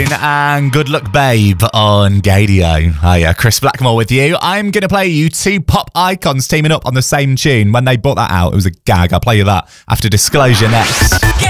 And Good Luck Babe on Gadio. Hiya, Chris Blackmore with you. I'm going to play you two pop icons teaming up on the same tune. When they brought that out, it was a gag. I'll play you that after Disclosure next.